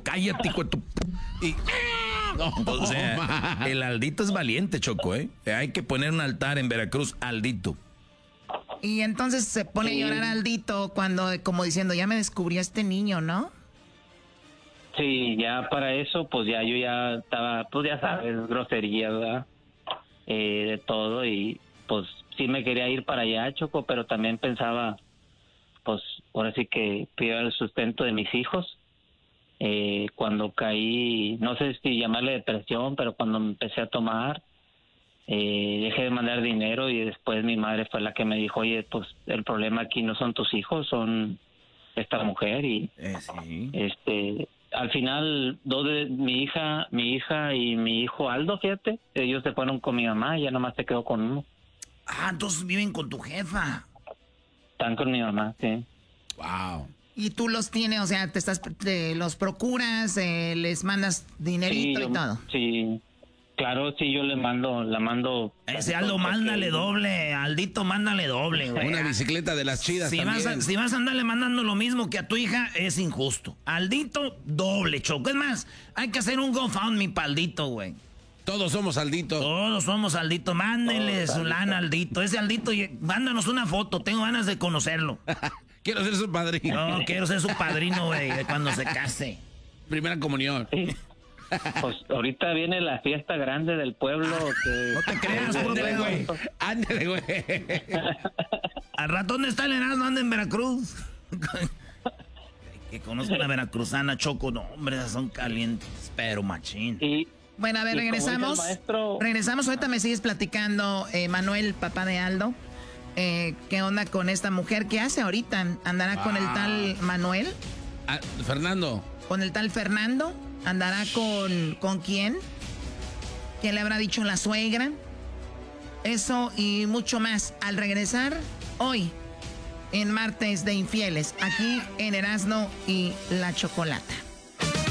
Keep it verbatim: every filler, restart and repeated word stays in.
cállate, hijo de tu... Y... No, o sea, el Aldito es valiente, Choco, ¿eh? Hay que poner un altar en Veracruz, Aldito. Y entonces se pone sí. a llorar Aldito cuando, como diciendo, ya me descubrió este niño, ¿no? Sí, ya para eso, pues ya yo ya estaba, pues ya sabes, grosería, ¿verdad? Eh, de todo, y pues sí me quería ir para allá, Choco, pero también pensaba, pues ahora sí que pido el sustento de mis hijos. Eh, cuando caí, no sé si llamarle depresión, pero cuando me empecé a tomar, eh, dejé de mandar dinero y después mi madre fue la que me dijo, oye, pues el problema aquí no son tus hijos, son esta mujer. Y eh, sí. este al final, dos de mi hija, mi hija y mi hijo Aldo, fíjate, ellos se fueron con mi mamá, ya nomás se quedó con uno. Ah, entonces viven con tu jefa. Están con mi mamá, sí. Wow. Y tú los tienes, o sea, te estás, te los procuras, eh, les mandas dinerito sí, y todo. Sí, claro, sí, yo le mando, la mando. Ese Aldo, mándale doble, Aldito, mándale doble, güey. Una bicicleta de las chidas si también. Vas a, si vas a andarle mandando lo mismo que a tu hija, es injusto. Aldito, doble, Choco. Es más, hay que hacer un GoFundMe para Aldito, güey. Todos somos Aldito. Todos somos Aldito. Mándenle su lana, Aldito. Ese Aldito, mándanos una foto. Tengo ganas de conocerlo. Quiero ser su padrino. No, quiero ser su padrino, güey, de cuando se case. Primera comunión. Sí. Pues ahorita viene la fiesta grande del pueblo. Que... No te creas, ándale, güey. Ándale, güey. Al rato, ¿dónde está el Erasmo? Anda en Veracruz. Que conozco una veracruzana, Choco. No, hombre, esas son calientes, pero machín. Y... Bueno, a ver, regresamos. Maestro... Regresamos, ahorita me sigues platicando, eh, Manuel, papá de Aldo. Eh, ¿Qué onda con esta mujer? ¿Qué hace ahorita? ¿Andará ah. con el tal Manuel? Ah, Fernando. ¿Con el tal Fernando? ¿Andará con, con quién? ¿Qué le habrá dicho la suegra? Eso y mucho más al regresar hoy en Martes de Infieles, aquí en Erasmo y la Chocolata.